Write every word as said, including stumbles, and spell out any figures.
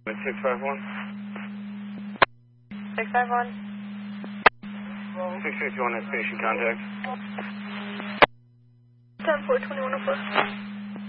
six five one. six five one. six six one, that's patient contact. ten four twenty one oh four.